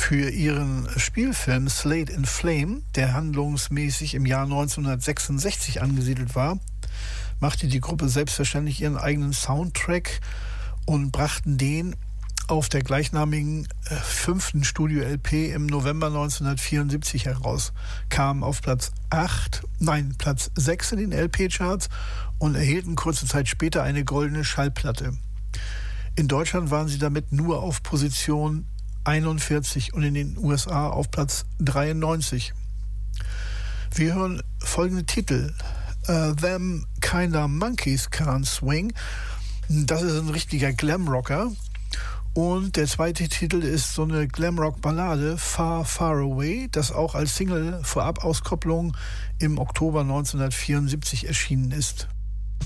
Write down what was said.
Für ihren Spielfilm Slate in Flame, der handlungsmäßig im Jahr 1966 angesiedelt war, machte die Gruppe selbstverständlich ihren eigenen Soundtrack und brachten den auf der gleichnamigen 5. Studio-LP im November 1974 heraus, kam auf Platz 6 in den LP-Charts und erhielten kurze Zeit später eine goldene Schallplatte. In Deutschland waren sie damit nur auf Position 41 und in den USA auf Platz 93. Wir hören folgende Titel. Them Kinda Monkeys Can't Swing. Das ist ein richtiger Glamrocker. Und der zweite Titel ist so eine Glamrock-Ballade, Far, Far Away, das auch als Single Vorab-Auskopplung im Oktober 1974 erschienen ist.